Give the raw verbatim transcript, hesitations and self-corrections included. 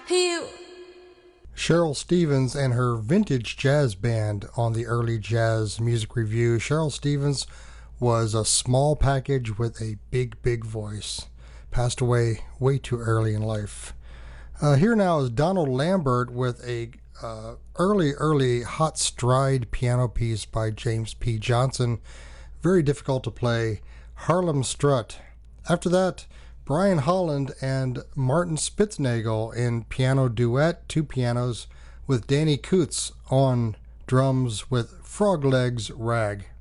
He Cheryl Stevens and her vintage jazz band on the early jazz music review. Cheryl Stevens was a small package with a big, big voice. Passed away way too early in life. Uh, here now is Donald Lambert with a uh, early, early hot stride piano piece by James P. Johnson. Very difficult to play. Harlem Strut. After that, Brian Holland and Martin Spitznagel in piano duet, two pianos, with Danny Koontz on drums with Frog Legs Rag.